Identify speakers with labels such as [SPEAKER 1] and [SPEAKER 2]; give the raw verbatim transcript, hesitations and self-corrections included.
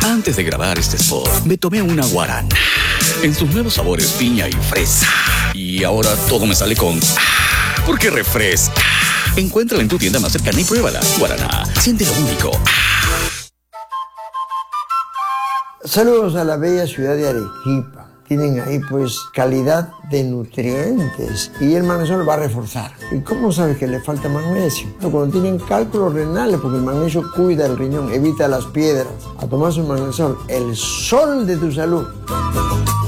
[SPEAKER 1] Antes de grabar este spot, me tomé una guarana en sus nuevos sabores piña y fresa. Y ahora todo me sale con porque refresca. Encuéntrala en tu tienda más cercana y pruébala. Guaraná, siente lo único.
[SPEAKER 2] Saludos a la bella ciudad de Arequipa. Tienen ahí pues calidad de nutrientes y el magnesio va a reforzar. ¿Y cómo sabes que le falta magnesio? Cuando tienen cálculos renales, porque el magnesio cuida el riñón, evita las piedras. A tomar su magnesio, el sol de tu salud.